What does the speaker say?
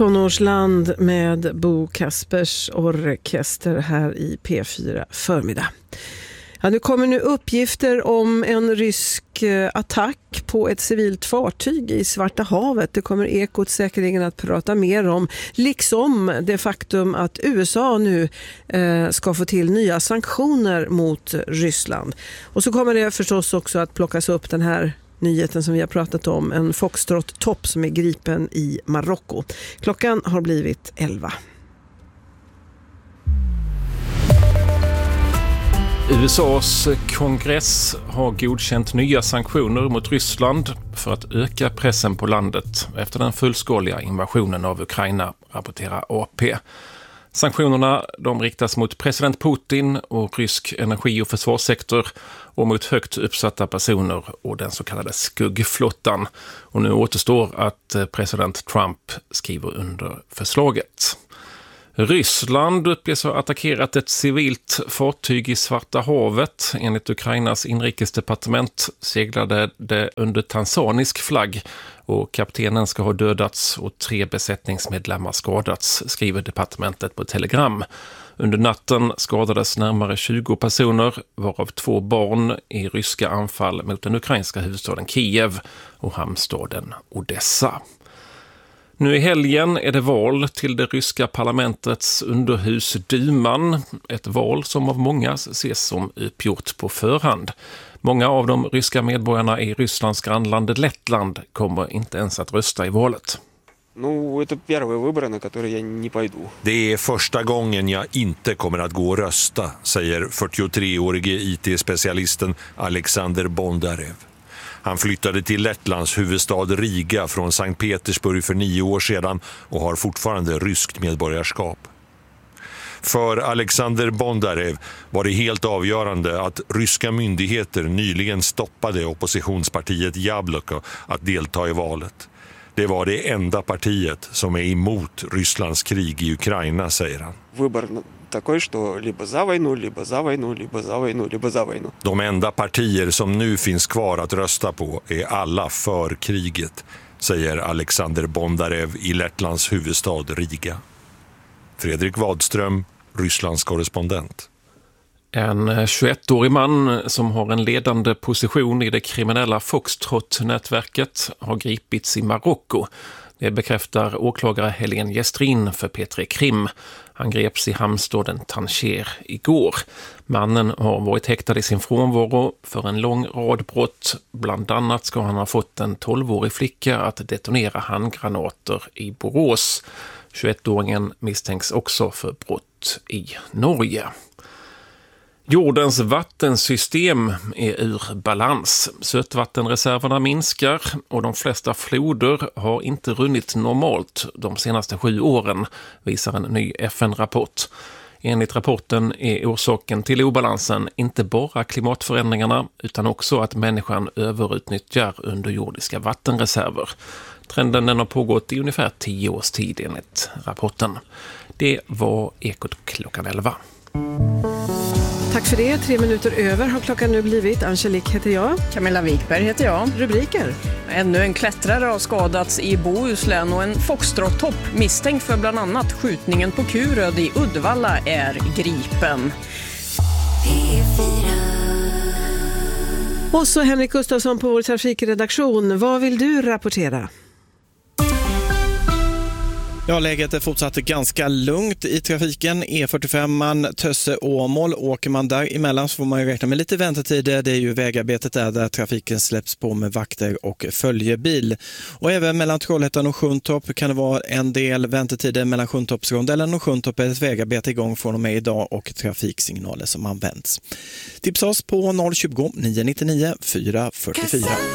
Tonårsland med Bo Kaspers orkester här i P4 förmiddag. Ja, nu kommer nu uppgifter om en rysk attack på ett civilt fartyg i Svarta havet. Det kommer Ekot säkerligen att prata mer om. Liksom det faktum att USA nu ska få till nya sanktioner mot Ryssland. Och så kommer det förstås också att plockas upp den här nyheten som vi har pratat om. En foxtrot-topp som är gripen i Marocko. Klockan har blivit 11. USAs kongress har godkänt nya sanktioner mot Ryssland för att öka pressen på landet efter den fullskaliga invasionen av Ukraina, rapporterar AP. Sanktionerna de riktas mot president Putin och rysk energi- och försvarssektor och mot högt uppsatta personer och den så kallade skuggflottan. Och nu återstår att president Trump skriver under förslaget. Ryssland uppges ha attackerat ett civilt fartyg i Svarta havet. Enligt Ukrainas inrikesdepartement seglade det under tanzanisk flagg och kaptenen ska ha dödats och 3 besättningsmedlemmar skadats, skriver departementet på Telegram. Under natten skadades närmare 20 personer, varav 2 barn i ryska anfall mot den ukrainska huvudstaden Kiev och hamnstaden Odessa. Nu i helgen är det val till det ryska parlamentets underhus Duman. Ett val som av många ses som uppgjort på förhand. Många av de ryska medborgarna i Rysslands grannland Lettland kommer inte ens att rösta i valet. Det är första gången jag inte kommer att gå och rösta, säger 43-årige IT-specialisten Alexander Bondarev. Han flyttade till Lettlands huvudstad Riga från Sankt Petersburg för 9 år sedan och har fortfarande ryskt medborgarskap. För Alexander Bondarev var det helt avgörande att ryska myndigheter nyligen stoppade oppositionspartiet Jabloko att delta i valet. Det var det enda partiet som är emot Rysslands krig i Ukraina, säger han. De enda partier som nu finns kvar att rösta på är alla för kriget, säger Alexander Bondarev i Lettlands huvudstad Riga. Fredrik Wadström, Rysslands korrespondent. En 21-årig man som har en ledande position i det kriminella Foxtrot-nätverket har gripits i Marocko. Det bekräftar åklagare Helene Gestrin för P3 Krim. Han greps i hamnstaden Tanger igår. Mannen har varit häktad i sin frånvaro för en lång rad brott. Bland annat ska han ha fått en 12-årig flicka att detonera handgranater i Borås. 21-åringen misstänks också för brott i Norge. Jordens vattensystem är ur balans. Sötvattenreserverna minskar och de flesta floder har inte runnit normalt de senaste 7 åren, visar en ny FN-rapport. Enligt rapporten är orsaken till obalansen inte bara klimatförändringarna utan också att människan överutnyttjar underjordiska vattenreserver. Trenden den har pågått i ungefär 10 års tid enligt rapporten. Det var Ekot klockan 11. Tack för det. 3 minuter över har klockan nu blivit. Angelique heter jag. Camilla Wikberg heter jag. Rubriker. Ännu en klättrare har skadats i Bohuslän och en foxtrot-topp misstänkt för bland annat skjutningen på Kuröd i Uddevalla är gripen. Och så Henrik Gustafsson på vår trafikredaktion. Vad vill du rapportera? Ja, läget är fortsatt ganska lugnt i trafiken. E45 Tösse-Åmål, åker man där emellan så får man ju räkna med lite väntetider. Det är ju vägarbetet där trafiken släpps på med vakter och följebil. Och även mellan Trollhättan och Sjuntorp kan det vara en del väntetider mellan Sjuntorpsrondellen och Sjuntorp är ett vägarbete igång från och med idag och trafiksignaler som används. Tips oss på 020 999 444.